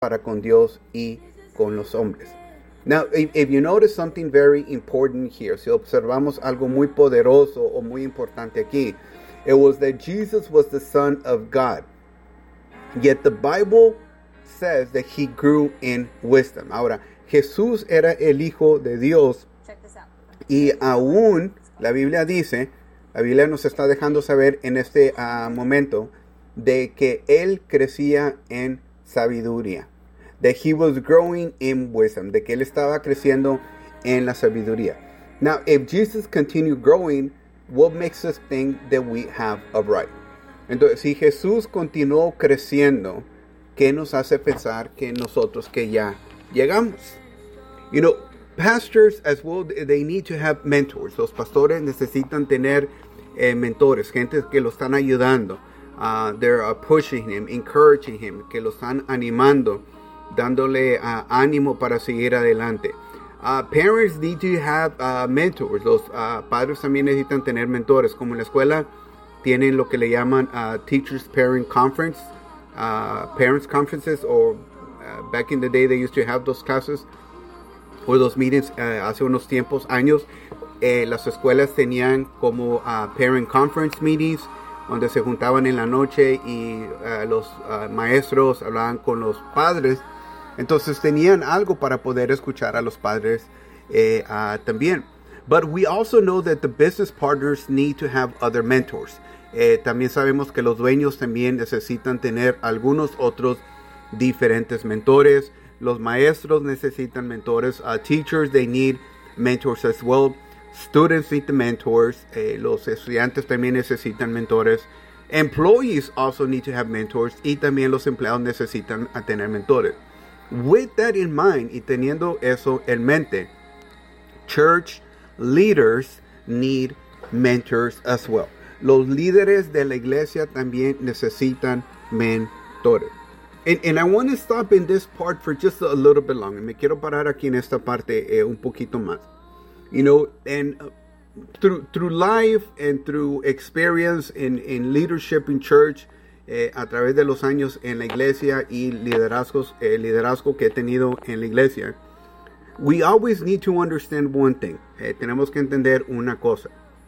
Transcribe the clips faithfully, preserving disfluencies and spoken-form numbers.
para con Dios y con los hombres. Now, if, if you notice something very important here, si observamos algo muy poderoso o muy importante aquí, it was that Jesus was the Son of God. Yet the Bible says that he grew in wisdom. Ahora, Jesús era el Hijo de Dios. Check this out. Y aún la Biblia dice, la Biblia nos está dejando saber en este uh, momento de que él crecía en sabiduría. That he was growing in wisdom. De que él estaba creciendo en la sabiduría. Now, if Jesus continued growing, what makes us think that we have a right? Entonces, si Jesús continuó creciendo, ¿qué nos hace pensar que nosotros que ya llegamos? You know, pastors as well, they need to have mentors. Los pastores necesitan tener eh, mentores, gente que lo están ayudando. Uh, they're uh, pushing him, encouraging him, que lo están animando, dándole uh, ánimo para seguir adelante. Uh, parents need to have uh, mentors. Los uh, padres también necesitan tener mentores. Como en la escuela tienen lo que le llaman uh, Teachers Parent Conference, uh, Parents Conferences, or uh, back in the day they used to have those classes o those meetings. Uh, hace unos tiempos, años, eh, las escuelas tenían como uh, Parent Conference meetings, donde se juntaban en la noche y uh, los uh, maestros hablaban con los padres. Entonces tenían algo para poder escuchar a los padres eh, uh, también. But we also know that the business partners need to have other mentors. Eh, también sabemos que los dueños también necesitan tener algunos otros diferentes mentores. Los maestros necesitan mentores. Uh, teachers, they need mentors as well. Students need the mentors. Eh, los estudiantes también necesitan mentores. Employees also need to have mentors. Y también los empleados necesitan tener mentores. With that in mind, y teniendo eso en mente, church leaders need mentors as well. Los líderes de la iglesia también necesitan mentores. And, and I want to stop in this part for just a little bit longer. Me quiero parar aquí en esta parte eh, un poquito más. You know, and uh, through through life and through experience in, in leadership in church, Eh, a través de los años en la iglesia y liderazgos, eh, liderazgo que he tenido en la iglesia, we always need to understand one thing. Eh, tenemos que entender una cosa.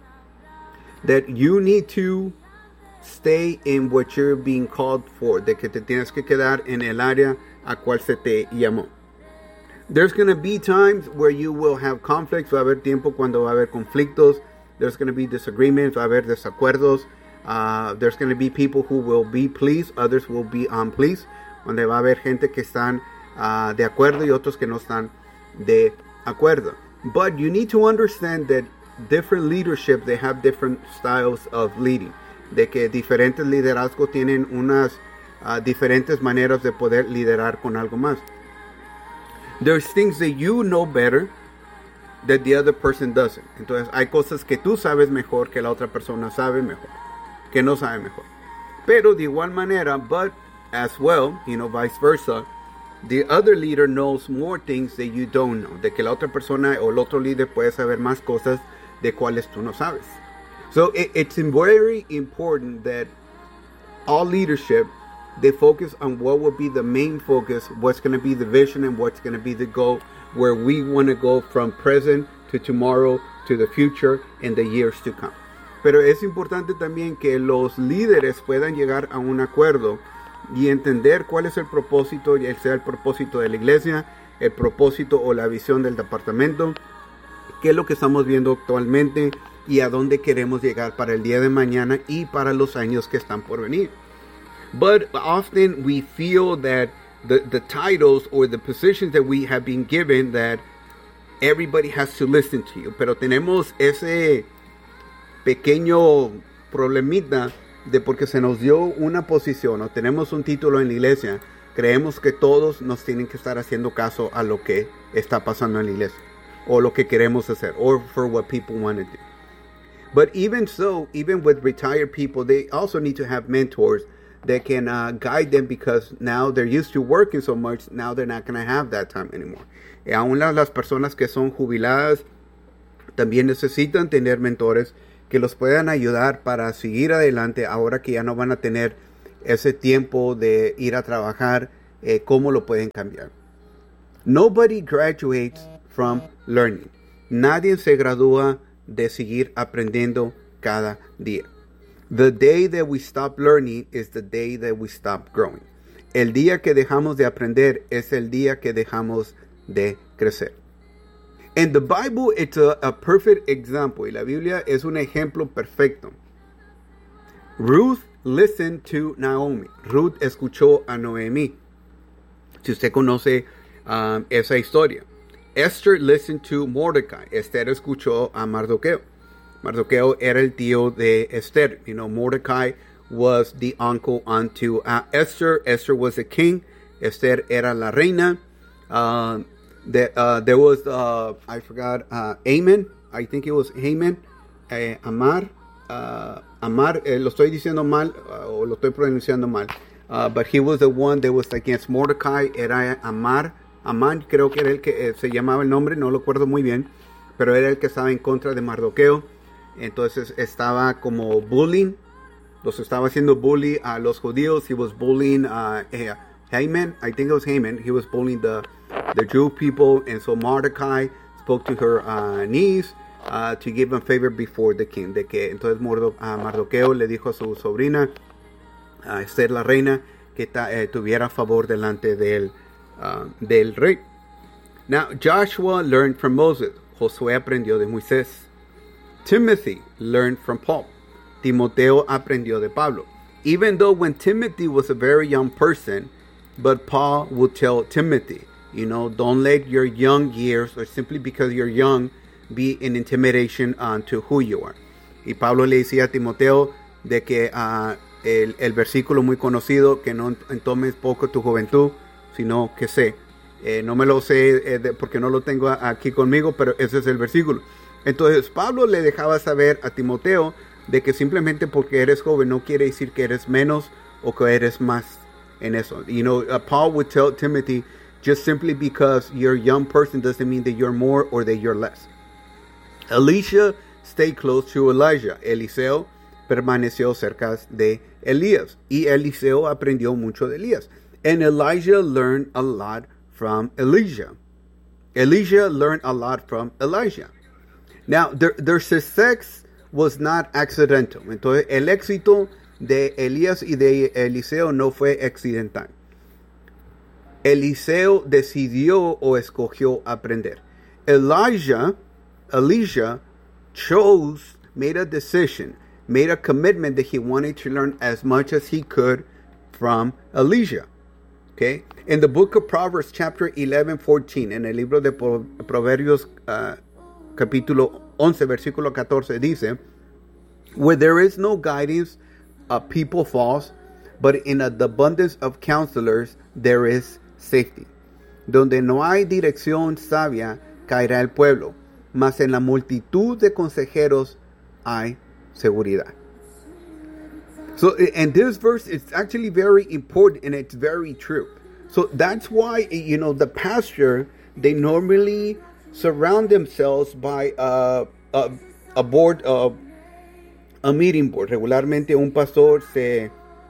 That you need to stay in what you're being called for. De que te tienes que quedar en el área a cual se te llamó. There's going to be times where you will have conflicts. Va a haber tiempo cuando va a haber conflictos. There's going to be disagreements. Va a haber desacuerdos. Uh, there's going to be people who will be pleased, others will be unpleased, donde va a haber gente que están uh, de acuerdo y otros que no están de acuerdo. But you need to understand that different leadership, they have different styles of leading. De que diferentes liderazgos tienen unas uh, diferentes maneras de poder liderar con algo más. There's things that you know better that the other person doesn't. Entonces hay cosas que tú sabes mejor que la otra persona sabe mejor. Que no sabe mejor. Pero de igual manera, but as well, you know, vice versa, the other leader knows more things that you don't know. De que la otra persona o el otro líder puede saber más cosas de cuales tú no sabes. So it, it's very important that all leadership, they focus on what will be the main focus, what's going to be the vision and what's going to be the goal, where we want to go from present to tomorrow to the future and the years to come. Pero es importante también que los líderes puedan llegar a un acuerdo y entender cuál es el propósito, ya sea el propósito de la iglesia, el propósito o la visión del departamento, qué es lo que estamos viendo actualmente y a dónde queremos llegar para el día de mañana y para los años que están por venir. But often we feel that the, the titles or the positions that we have been given, that everybody has to listen to you. Pero tenemos ese pequeño problemita de porque se nos dio una posición o tenemos un título en la iglesia, creemos que todos nos tienen que estar haciendo caso a lo que está pasando en la iglesia o lo que queremos hacer or for what people want to do. But even so, even with retired people, they also need to have mentors that can uh, guide them, because now they're used to working so much, now they're not going to have that time anymore. Y aún las, las personas que son jubiladas también necesitan tener mentores que los puedan ayudar para seguir adelante ahora que ya no van a tener ese tiempo de ir a trabajar eh, cómo lo pueden cambiar. Nobody graduates from learning. Nadie se gradúa de seguir aprendiendo cada día. The day that we stop learning is the day that we stop growing. El día que dejamos de aprender es el día que dejamos de crecer. And the Bible, it's a, a perfect example. Y la Biblia es un ejemplo perfecto. Ruth listened to Naomi. Ruth escuchó a Noemí. Si usted conoce um, esa historia. Esther listened to Mordecai. Esther escuchó a Mardoqueo. Mardoqueo era el tío de Esther. You know, Mordecai was the uncle unto uh, Esther. Esther was the king. Esther era la reina. Uh, the, uh, there was, uh, I forgot, uh, Haman. I think it was Haman. Uh, Amar. Uh, Amar, eh, lo estoy diciendo mal, uh, o lo estoy pronunciando mal. Uh, but he was the one that was against Mordecai. Era Amar. Amán, creo que era el que eh, se llamaba el nombre, no lo recuerdo muy bien. Pero era el que estaba en contra de Mardoqueo. Entonces estaba como bullying. Los estaba haciendo bully a los judíos. He was bullying uh, Haman. I think it was Haman. He was bullying the, the Jew people. And so Mordecai spoke to her uh, niece uh, to give him favor before the king. De que entonces Mordo, uh, Mardoqueo le dijo a su sobrina, a uh, Esther la reina, que ta, eh, tuviera favor delante del, uh, del rey. Now Joshua learned from Moses. Josué aprendió de Moisés. Timothy learned from Paul. Timoteo aprendió de Pablo. Even though when Timothy was a very young person, but Paul would tell Timothy, you know, don't let your young years, or simply because you're young, be an intimidation uh, to who you are. Y Pablo le decía a Timoteo de que uh, el, el versículo muy conocido, que no tomes poco tu juventud, sino que sé. Eh, no me lo sé eh, de, porque no lo tengo aquí conmigo, pero ese es el versículo. Entonces Pablo le dejaba saber a Timoteo de que simplemente porque eres joven no quiere decir que eres menos o que eres más en eso. You know, uh, Paul would tell Timothy, just simply because you're a young person doesn't mean that you're more or that you're less. Elisha stayed close to Elijah. Eliseo permaneció cerca de Elías. Y Eliseo aprendió mucho de Elías. And Elijah learned a lot from Elijah. Elijah learned a lot from Elijah. Now, their, their success was not accidental. Entonces, el éxito de Elías y de Eliseo no fue accidental. Eliseo decidió o escogió aprender. Elijah, Elijah chose, made a decision, made a commitment that he wanted to learn as much as he could from Elijah. Okay? In the book of Proverbs, chapter eleven, fourteen, en el libro de Proverbios, uh, capítulo once, versículo catorce, dice, where there is no guidance, a people falls, but in the abundance of counselors, there is safety. Donde no hay dirección sabia, caerá el pueblo, mas en la multitud de consejeros hay seguridad. So, and this verse is actually very important, and it's very true. So that's why, you know, the pastor, they normally surround themselves by uh, a, a board, uh, a meeting board. Regularmente un pastor se,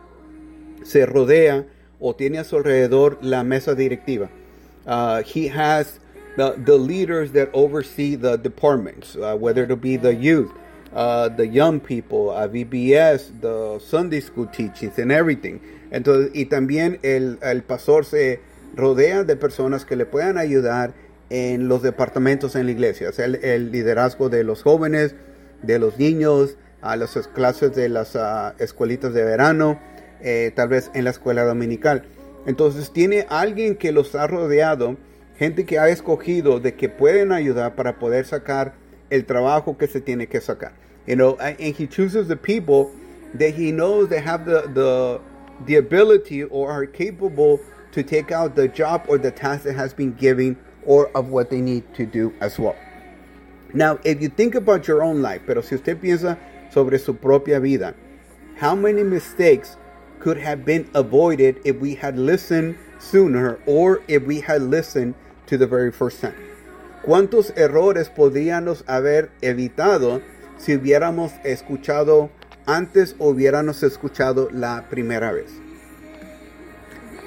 se rodea o tiene a su alrededor la mesa directiva. Uh, he has the, the leaders that oversee the departments, uh, whether it be the youth, uh, the young people, uh, V B S, the Sunday school teachings and everything. Entonces, y también el, el pastor se rodea de personas que le puedan ayudar en los departamentos en la iglesia, o sea, el, el liderazgo de los jóvenes, de los niños, a las clases de las uh, escuelitas de verano, eh, tal vez en la escuela dominical. Entonces tiene alguien que los ha rodeado, gente que ha escogido de que pueden ayudar para poder sacar el trabajo que se tiene que sacar. You know, and he chooses the people that he knows that have the, the, the ability or are capable to take out the job or the task that has been given or of what they need to do as well. Now, if you think about your own life, pero si usted piensa sobre su propia vida, how many mistakes could have been avoided if we had listened sooner or if we had listened to the very first time? ¿Cuántos errores podríamos haber evitado si hubiéramos escuchado antes o hubiéramos escuchado la primera vez?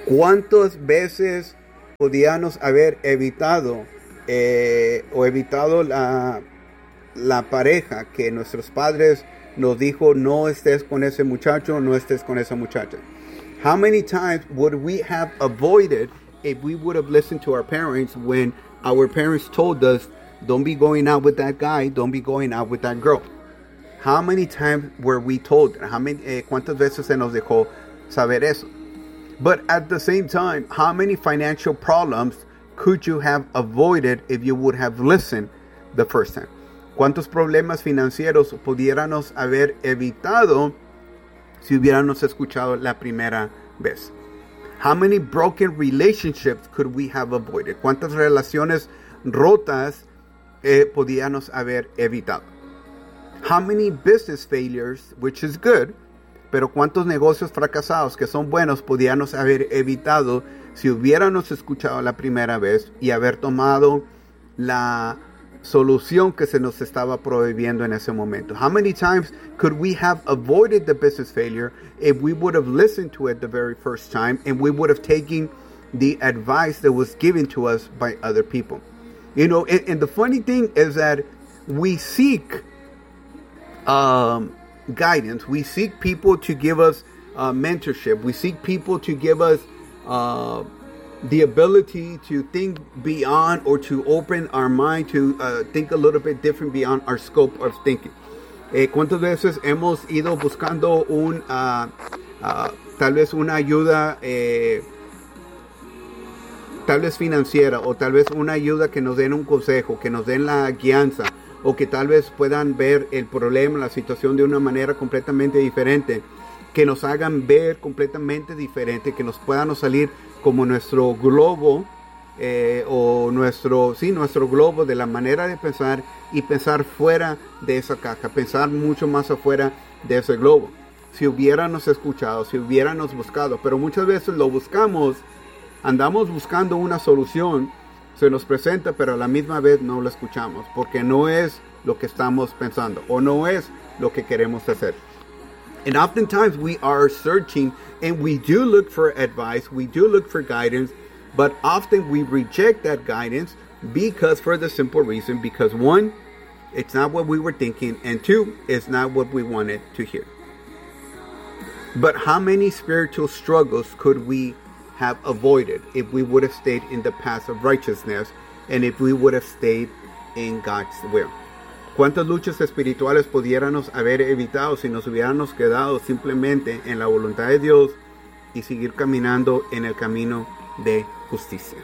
¿Cuántas veces podíamos haber evitado eh, o evitado la, la pareja que nuestros padres nos dijo, no estés con ese muchacho, no estés con esa muchacha? How many times would we have avoided if we would have listened to our parents when our parents told us, don't be going out with that guy, don't be going out with that girl? How many times were we told? How many, eh, ¿Cuántas veces se nos dejó saber eso? But at the same time, how many financial problems could you have avoided if you would have listened the first time? ¿Cuántos problemas financieros pudiéramos haber evitado si hubiéramos escuchado la primera vez? How many broken relationships could we have avoided? ¿Cuántas relaciones rotas eh, podíamos haber evitado? How many business failures, which is good, pero cuántos negocios fracasados que son buenos podíamos haber evitado si hubiéramos escuchado la primera vez y haber tomado la solución que se nos estaba prohibiendo en ese momento? How many times could we have avoided the business failure if we would have listened to it the very first time and we would have taken the advice that was given to us by other people? You know, and, and the funny thing is that we seek um, guidance. We seek people to give us uh, mentorship. We seek people to give us uh, the ability to think beyond, or to open our mind to uh, think a little bit different beyond our scope of thinking. Eh, ¿Cuántas veces hemos ido buscando un, uh, uh, tal vez una ayuda, eh, tal vez financiera, o tal vez una ayuda que nos den un consejo, que nos den la guianza, o que tal vez puedan ver el problema, la situación de una manera completamente diferente, que nos hagan ver completamente diferente, que nos puedan salir como nuestro globo, eh, o nuestro, sí, nuestro globo de la manera de pensar, y pensar fuera de esa caja, pensar mucho más afuera de ese globo? Si hubiéramos escuchado, si hubiéramos buscado, pero muchas veces lo buscamos, andamos buscando una solución, se nos presenta, pero a la misma vez no lo escuchamos, porque no es lo que estamos pensando, o no es lo que queremos hacer. And oftentimes we are searching, and we do look for advice, we do look for guidance, but often we reject that guidance because, for the simple reason, because one, it's not what we were thinking, and two, it's not what we wanted to hear. But how many spiritual struggles could we have avoided if we would have stayed in the path of righteousness, and if we would have stayed in God's will? ¿Cuántas luchas espirituales pudiéramos haber evitado si nos hubiéramos quedado simplemente en la voluntad de Dios y seguir caminando en el camino de justicia?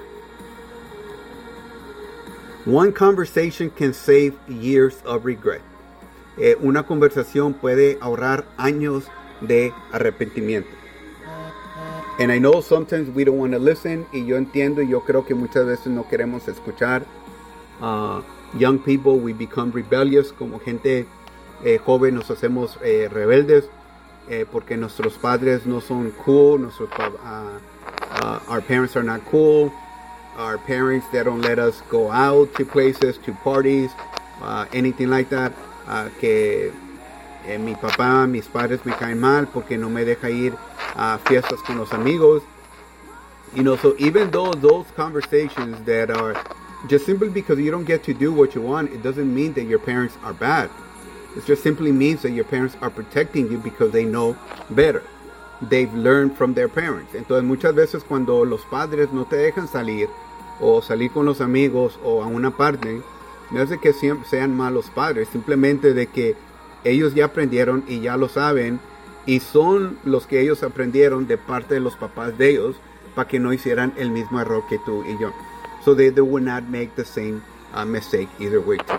One conversation can save years of regret. Eh, una conversación puede ahorrar años de arrepentimiento. And I know sometimes we don't want to listen, y yo entiendo, y yo creo que muchas veces no queremos escuchar. Uh, young people, we become rebellious, como gente eh, joven nos hacemos eh, rebeldes eh, porque nuestros padres no son cool, nuestros, uh, uh, our parents are not cool, our parents, they don't let us go out to places, to parties, uh, anything like that, uh, que eh, mi papá, mis padres me caen mal porque no me deja ir a fiestas con los amigos. You know, so even though those conversations that are just simply because you don't get to do what you want, it doesn't mean that your parents are bad. It just simply means that your parents are protecting you because they know better. They've learned from their parents. Entonces muchas veces cuando los padres no te dejan salir, o salir con los amigos, o a una parte, no es de que sean malos padres, simplemente de que ellos ya aprendieron y ya lo saben, y son los que ellos aprendieron de parte de los papás de ellos, para que no hicieran el mismo error que tú y yo. So they, they would not make the same uh, mistake either way too.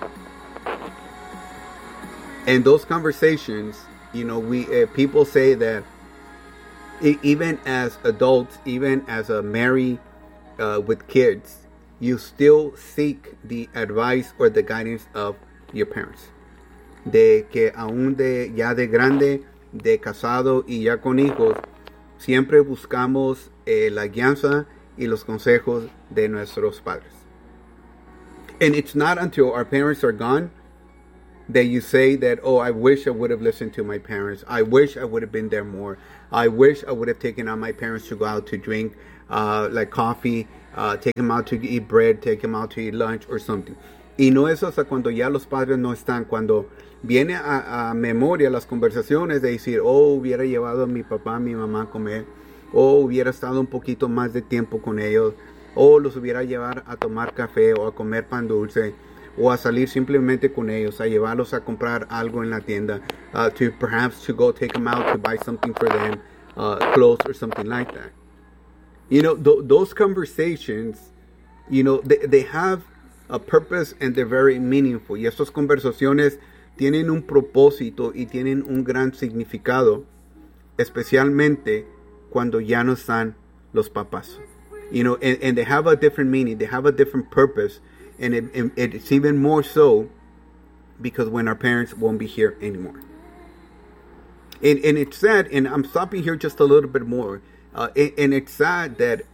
And those conversations, you know, we uh, people say that e- even as adults, even as a married uh, with kids, you still seek the advice or the guidance of your parents. De que aún de ya de grande, de casado y ya con hijos, siempre buscamos eh, la guianza y los consejos de nuestros padres. And it's not until our parents are gone that you say that, oh, I wish I would have listened to my parents. I wish I would have been there more. I wish I would have taken on my parents to go out to drink. uh, like coffee, uh, take them out to eat bread, take them out to eat lunch or something. Y no es hasta cuando ya los padres no están, cuando viene a, a memoria las conversaciones de decir, oh, hubiera llevado a mi papá, a mi mamá a comer, o hubiera estado un poquito más de tiempo con ellos, o los hubiera llevar a tomar café o a comer pan dulce, o a salir simplemente con ellos, a llevarlos a comprar algo en la tienda, uh, to perhaps to go take them out to buy something for them, uh, clothes or something like that. You know, th- those conversations, you know, they, they have a purpose and they're very meaningful. Y estas conversaciones tienen un propósito y tienen un gran significado, especialmente cuando ya no están los papás. You know, and, and they have a different meaning, they have a different purpose, and it, it, it's even more so because when our parents won't be here anymore. And, and it's sad, and I'm stopping here just a little bit more, uh, and, and it's sad that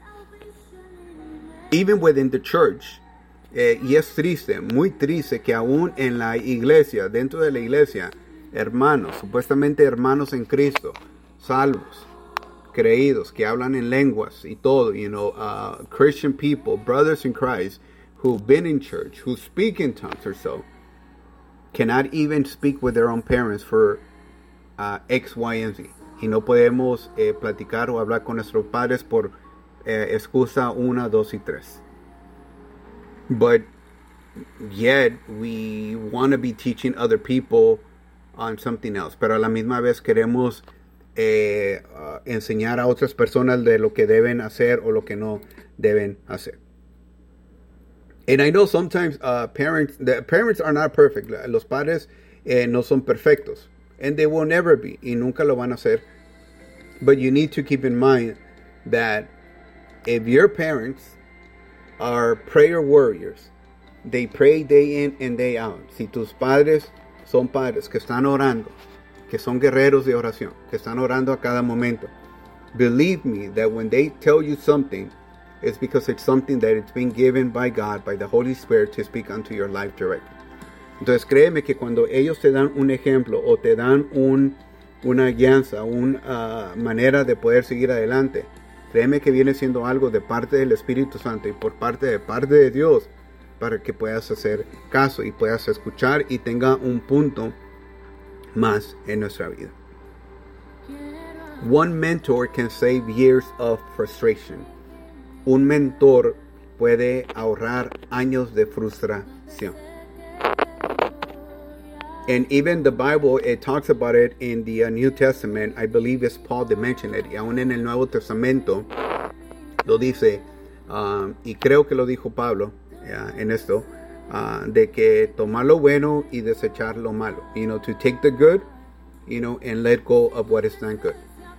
even within the church, eh, y es triste, muy triste que aún en la iglesia, dentro de la iglesia, hermanos, supuestamente hermanos en Cristo, salvos, creídos, que hablan en lenguas y todo, you know, uh, Christian people, brothers in Christ, who've been in church, who speak in tongues or so, cannot even speak with their own parents for uh, X, Y, and Z. Y no podemos eh, platicar o hablar con nuestros padres por eh, excusa una, dos y tres. But yet we want to be teaching other people on something else. Pero a la misma vez queremos Eh, uh, enseñar a otras personas de lo que deben hacer o lo que no deben hacer. And I know sometimes uh, parents, the parents are not perfect. Los padres eh, no son perfectos, and they will never be, y nunca lo van a ser. But you need to keep in mind that if your parents are prayer warriors, they pray day in and day out. Si tus padres son padres que están orando, que son guerreros de oración, que están orando a cada momento, believe me that when they tell you something, it's because it's something that it's been given by God, by the Holy Spirit, to speak unto your life directly. Entonces créeme que cuando ellos te dan un ejemplo o te dan un, una guianza, una uh, manera de poder seguir adelante, créeme que viene siendo algo de parte del Espíritu Santo y por parte de parte de Dios, para que puedas hacer caso y puedas escuchar y tenga un punto más en nuestra vida. One mentor can save years of frustration. Un mentor puede ahorrar años de frustración. And even the Bible, it talks about it in the uh, New Testament. I believe it's Paul that mentioned it. Y aún en el Nuevo Testamento lo dice, um, y creo que lo dijo Pablo yeah, en esto, Uh, de que tomar lo bueno y desechar lo malo. You know, to take the good, you know, and let go of what is not good.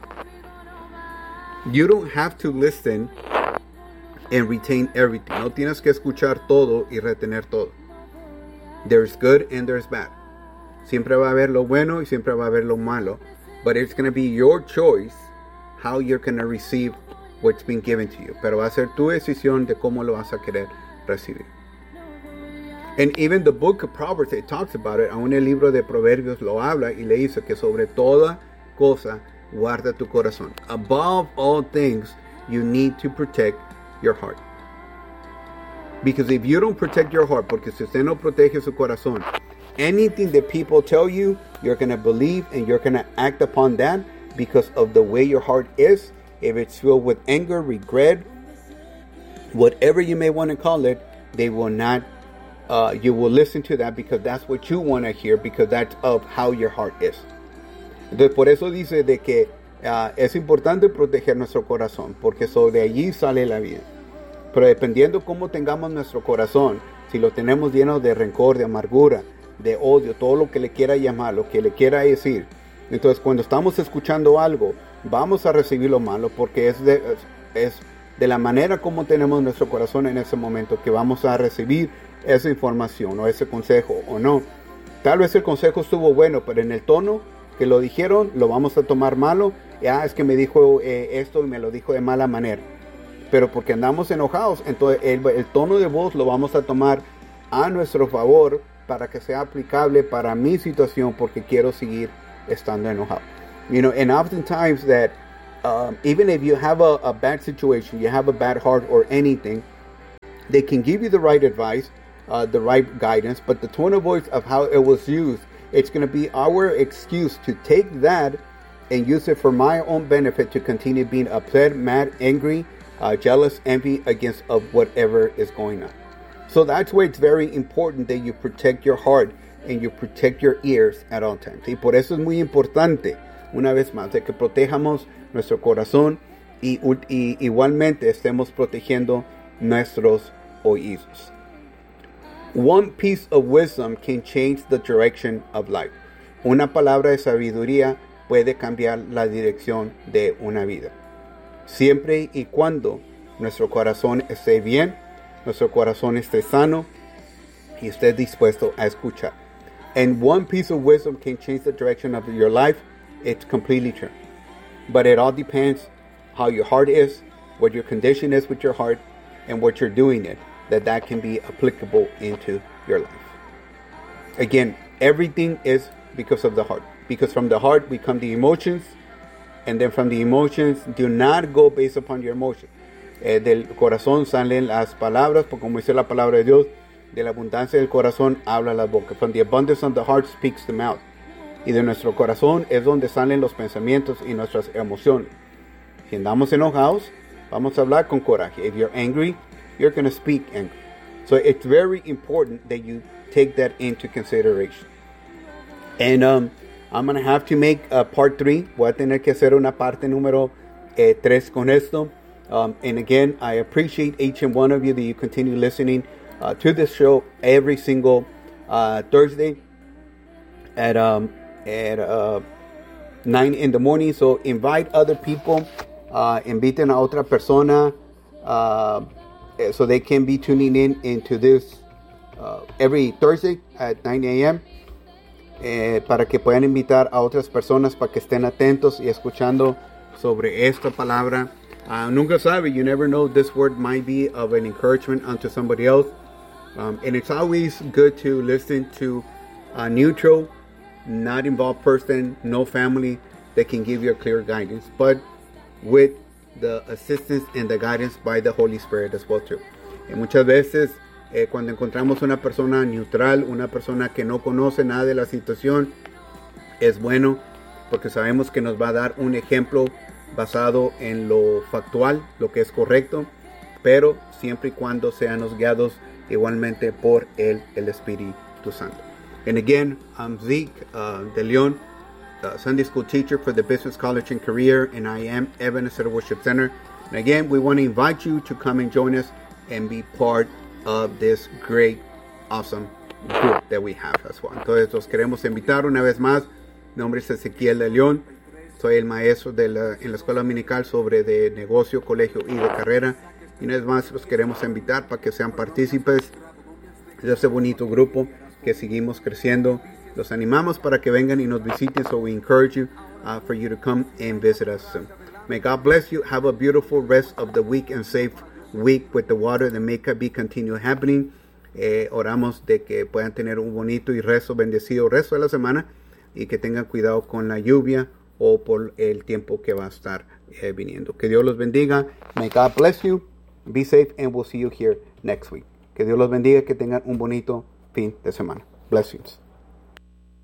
You don't have to listen and retain everything. No tienes que escuchar todo y retener todo. There's good and there's bad. Siempre va a haber lo bueno y siempre va a haber lo malo. But it's going to be your choice how you're going to receive what's been given to you. Pero va a ser tu decisión de cómo lo vas a querer recibir. And even the book of Proverbs, it talks about it. Aún el libro de Proverbios lo habla y le dice que sobre toda cosa guarda tu corazón. Above all things, you need to protect your heart. Because if you don't protect your heart, porque si usted no protege su corazón, anything that people tell you, you're going to believe and you're going to act upon that because of the way your heart is. If it's filled with anger, regret, whatever you may want to call it, they will not Uh, you will listen to that because that's what you want to hear, because that's of how your heart is. Entonces por eso dice de que uh, es importante proteger nuestro corazón, porque sobre allí sale la vida. Pero dependiendo cómo tengamos nuestro corazón, si lo tenemos lleno de rencor, de amargura, de odio, todo lo que le quiera llamar, lo que le quiera decir, entonces cuando estamos escuchando algo, vamos a recibir lo malo, porque es de, es de la manera como tenemos nuestro corazón en ese momento que vamos a recibir esa información o ese consejo o no. Tal vez el consejo estuvo bueno, pero en el tono que lo dijeron lo vamos a tomar malo. Ya es que me dijo eh, esto y me lo dijo de mala manera, pero porque andamos enojados, entonces el, el tono de voz lo vamos a tomar a nuestro favor para que sea aplicable para mi situación, porque quiero seguir estando enojado. You know, and oftentimes that um, even if you have a, a bad situation, you have a bad heart or anything, they can give you the right advice, uh, the right guidance, but the tone of voice of how it was used, it's going to be our excuse to take that and use it for my own benefit to continue being upset, mad, angry, uh, jealous, envy against of whatever is going on. So that's why it's very important that you protect your heart and you protect your ears at all times. Y por eso es muy importante, una vez más, de que protejamos nuestro corazón y, y igualmente estemos protegiendo nuestros oídos. One piece of wisdom can change the direction of life. Una palabra de sabiduría puede cambiar la dirección de una vida. Siempre y cuando nuestro corazón esté bien, nuestro corazón esté sano y esté dispuesto a escuchar. And one piece of wisdom can change the direction of your life. It's completely true. But it all depends how your heart is, what your condition is with your heart, and what you're doing it, that that can be applicable into your life. Again, everything is because of the heart. Because from the heart we come the emotions, and then from the emotions, do not go based upon your emotions. Eh, del corazón salen las palabras, porque como dice la palabra de Dios, de la abundancia del corazón habla la boca. From the abundance of the heart speaks the mouth. Y de nuestro corazón es donde salen los pensamientos y nuestras emociones. Si andamos enojados, vamos a hablar con coraje. If you're angry, you're going to speak angry. So it's very important that you take that into consideration. And um, I'm going to have to make a part three. Voy a tener que hacer una parte número eh, tres con esto. Um, and again, I appreciate each and one of you that you continue listening uh, to this show every single uh, Thursday at um, at uh, nine in the morning. So invite other people. Uh, inviten a otra persona uh, so they can be tuning in into this uh, every Thursday at nine a.m. Eh, para que puedan invitar a otras personas para que estén atentos y escuchando sobre esta palabra. Uh, nunca sabe, you never know, this word might be of an encouragement unto somebody else. Um, and it's always good to listen to a neutral, not involved person, no family that can give you a clear guidance, but with the assistance and the guidance by the Holy Spirit as well too. Y muchas veces eh, cuando encontramos una persona neutral, una persona que no conoce nada de la situación, es bueno porque sabemos que nos va a dar un ejemplo basado en lo factual, lo que es correcto, pero siempre y cuando seamos guiados igualmente por él, el Espíritu Santo. And again, I'm Zeke uh, de Leon, the Sunday school teacher for the Business College and Career, and I am Ebenezer Worship Center. And again, we want to invite you to come and join us and be part of this great, awesome group that we have as well. Entonces, los queremos invitar una vez más. Mi nombre es Ezequiel de León. Soy el maestro de la, en la escuela dominical sobre de negocio, colegio y de carrera. Y una vez más los queremos invitar para que sean partícipes de este bonito grupo que seguimos creciendo. Los animamos para que vengan y nos visiten. So we encourage you uh, for you to come and visit us soon. May God bless you. Have a beautiful rest of the week and safe week with the water that may be continue happening. Eh, oramos de que puedan tener un bonito y rezo, bendecido resto de la semana y que tengan cuidado con la lluvia o por el tiempo que va a estar eh, viniendo. Que Dios los bendiga. May God bless you. Be safe and we'll see you here next week. Que Dios los bendiga. Que tengan un bonito fin de semana. Blessings.